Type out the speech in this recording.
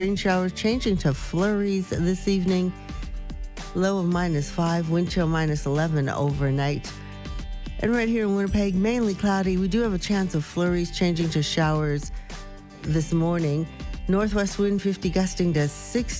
Rain showers changing to flurries this evening. Low of -5, wind chill -11 overnight. And right here in Winnipeg, mainly cloudy. We do have a chance of flurries changing to showers this morning. Northwest wind 50 gusting to 60.